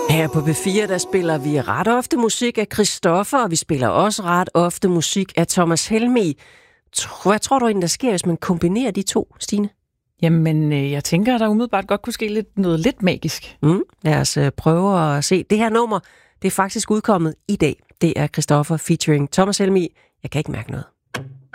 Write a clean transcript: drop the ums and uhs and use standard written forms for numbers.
Her på P4, der spiller vi ret ofte musik af Christoffer, og vi spiller også ret ofte musik af Thomas Helmig. Hvad tror du egentlig, der sker, hvis man kombinerer de to, Stine? Jamen, jeg tænker, at der umiddelbart godt kunne ske noget lidt magisk. Lad os prøve at se. Det her nummer, det er faktisk udkommet i dag. Det er Christoffer featuring Thomas Helmig. Jeg kan ikke mærke noget.